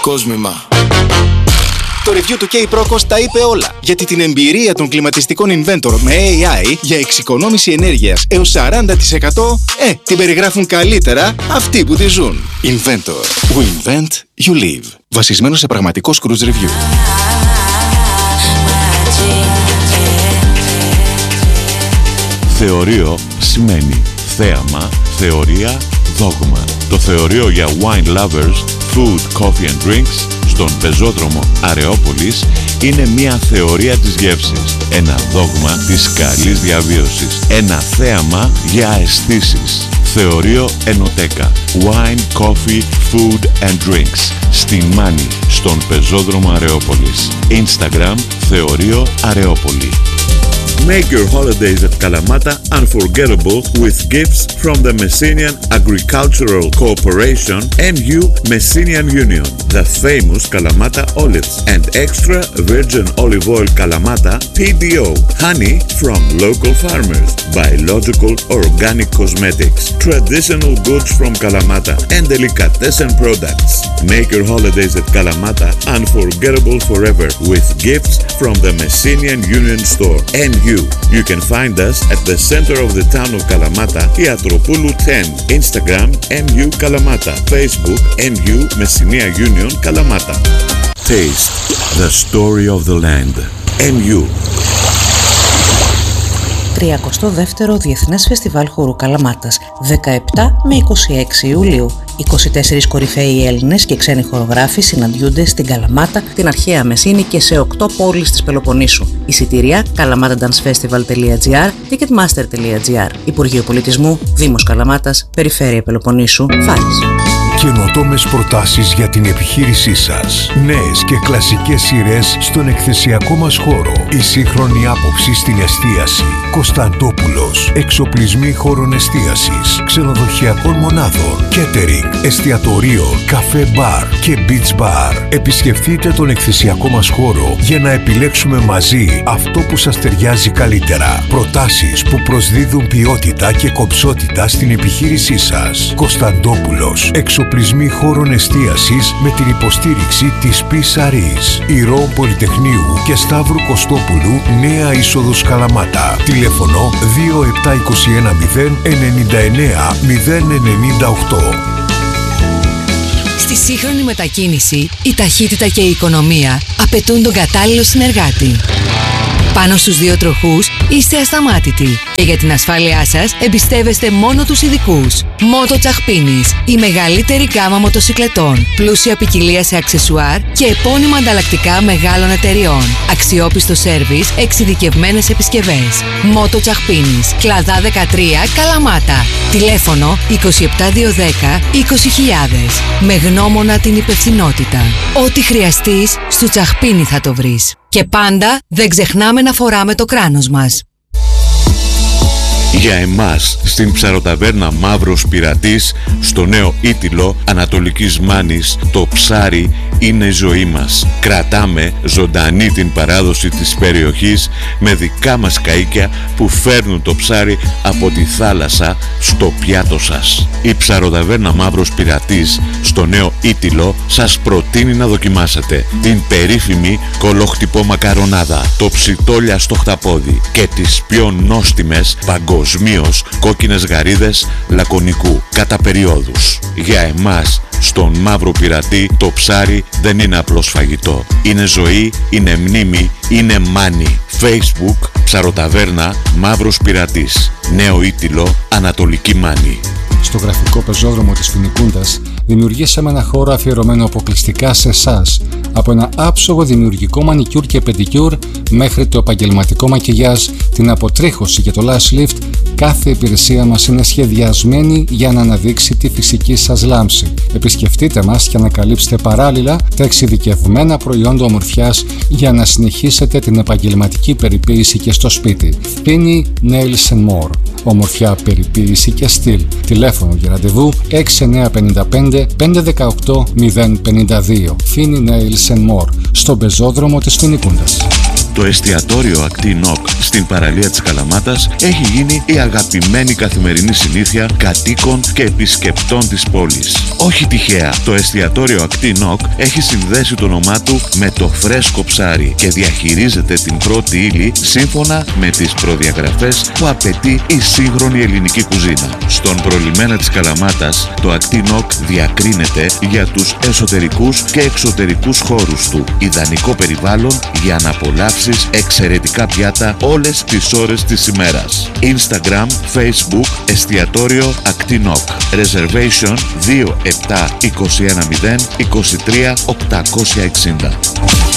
κόσμημα. Το review του K-Procos τα είπε όλα, γιατί την εμπειρία των κλιματιστικών Inventor με AI για εξοικονόμηση ενέργειας έως 40% την περιγράφουν καλύτερα αυτοί που τη ζουν. Inventor. We invent, you live. Βασισμένο σε πραγματικό cruise review. Θεωρείο σημαίνει θέαμα, θεωρία, δόγμα. Το θεωρείο για wine lovers, food, coffee and drinks στον πεζόδρομο Αρεόπολης είναι μια θεωρία της γεύσης, ένα δόγμα της καλής διαβίωσης, ένα θέαμα για αισθήσεις. Θεωρείο Ενωτέκα, wine, coffee, food and drinks στην Μάνη, στον πεζόδρομο Αρεόπολης. Instagram Θεωρείο Αρεόπολη. Make your holidays at Kalamata unforgettable with gifts from the Messinian Agricultural Cooperation MU Messinian Union, the famous Kalamata olives, and extra virgin olive oil Kalamata PDO, honey from local farmers, biological organic cosmetics, traditional goods from Kalamata, and delicatessen products. Make your holidays at Kalamata unforgettable forever with gifts from the Messinian Union Store MU. You can find us at the center of the town of Kalamata, Iatropoulou 10, Instagram MU Kalamata, Facebook MU Messinia Union Kalamata. Taste the story of the land. MU. 32ο Διεθνές Φεστιβάλ Χορού Καλαμάτας, 17 με 26 Ιουλίου. 24 κορυφαίοι Έλληνες και ξένοι χορογράφοι συναντιούνται στην Καλαμάτα, την αρχαία Μεσίνη και σε 8 πόλεις της Πελοποννήσου. Εισιτήρια kalamatadancefestival.gr, ticketmaster.gr. Υπουργείο Πολιτισμού, Δήμος Καλαμάτας, Περιφέρεια Πελοποννήσου, Φάλης. Καινοτόμες προτάσεις για την επιχείρησή σας. Νέες και κλασικές σειρές στον εκθεσιακό μας χώρο. Η σύγχρονη άποψη στην εστίαση. Κωνσταντόπουλος. Εξοπλισμοί χώρων εστίασης, ξενοδοχειακών μονάδων, catering, εστιατορίων, καφέ μπαρ και beach bar. Επισκεφτείτε τον εκθεσιακό μας χώρο για να επιλέξουμε μαζί αυτό που σας ταιριάζει καλύτερα. Προτάσεις που προσδίδουν ποιότητα και κομψότητα στην επιχείρησή σας. Κωνσταντόπουλος. Εξοπλισμοί χώρων εστίασης με την υποστήριξη της Πισαρής, Ηρώου Πολυτεχνείου και Σταύρου Κωστόπουλου, Νέα Είσοδος Καλαμάτα. Τηλέφωνο 2721 099 098. Στη σύγχρονη μετακίνηση, η ταχύτητα και η οικονομία απαιτούν τον κατάλληλο συνεργάτη. Πάνω στους δύο τροχούς είστε ασταμάτητοι και για την ασφάλειά σας εμπιστεύεστε μόνο τους ειδικούς. Μότο Τσαχπίνης, η μεγαλύτερη γκάμα μοτοσικλετών, πλούσια ποικιλία σε αξεσουάρ και επώνυμα ανταλλακτικά μεγάλων εταιριών. Αξιόπιστο σέρβις, εξειδικευμένες επισκευές. Μότο Τσαχπίνης, Κλαδά 13, Καλαμάτα. Τηλέφωνο 27210 20.000. Με γνώμονα την υπευθυνότητα. Ό,τι χρειαστείς, στο Τσαχπίνη θα το βρεις. Και πάντα δεν ξεχνάμε να φοράμε το κράνος μας. Για εμάς, στην ψαροταβέρνα Μαύρος Πειρατής, στο νέο Ήτυλο Ανατολικής Μάνης, το ψάρι είναι η ζωή μας. Κρατάμε ζωντανή την παράδοση της περιοχής με δικά μας καΐκια που φέρνουν το ψάρι από τη θάλασσα στο πιάτο σας. Η ψαροταβέρνα Μαύρος Πειρατής, στο νέο Ήτυλο, σας προτείνει να δοκιμάσετε την περίφημη κολοχτυπό μακαρονάδα, το ψιτόλια στο χταπόδι και τις πιο νόστιμες παγκοσμίως κόκκινες γαρίδες λακωνικού κατά περιόδους. Για εμάς, στον Μαύρο Πειρατή, το ψάρι δεν είναι απλώς φαγητό. Είναι ζωή, είναι μνήμη, είναι μάνι. Facebook, ψαροταβέρνα Μαύρος Πειρατής, Νέο Ήτυλο, Ανατολική Μάνη. Στο γραφικό πεζόδρομο της Φοινικούντας δημιουργήσαμε ένα χώρο αφιερωμένο αποκλειστικά σε εσάς. Από ένα άψογο δημιουργικό μανικιούρ και πεντικιούρ μέχρι το επαγγελματικό μακιγιάζ, την αποτρίχωση και το lash lift, κάθε υπηρεσία μας είναι σχεδιασμένη για να αναδείξει τη φυσική σας λάμψη. Επισκεφτείτε μας και ανακαλύψτε παράλληλα τα εξειδικευμένα προϊόντα ομορφιάς για να συνεχίσετε την επαγγελματική περιποίηση και στο σπίτι. Fini Nails and More. Ομορφιά, περιποίηση και στυλ. Τηλέφωνο για ραντεβού 6955 518 052. Fini Nails and More, στον πεζόδρομο της Φοινικούντας. Το εστιατόριο Ακτή Νοκ στην παραλία της Καλαμάτας έχει γίνει η αγαπημένη καθημερινή συνήθεια κατοίκων και επισκεπτών της πόλης. Όχι τυχαία, το εστιατόριο Ακτή Νοκ έχει συνδέσει το όνομά του με το φρέσκο ψάρι και διαχειρίζεται την πρώτη ύλη σύμφωνα με τις προδιαγραφές που απαιτεί η σύγχρονη ελληνική κουζίνα. Στον προλιμένα της Καλαμάτας, το Ακτή Νοκ διακρίνεται για τους εσωτερικούς και εξωτερικούς χώρους του. Ιδανικό περιβάλλον για να απολαύσεις εξαιρετικά πιάτα όλες τις ώρες της ημέρας. Instagram, Facebook, εστιατόριο Ακτή Νοκ. Reservation 27 21 0 23 860.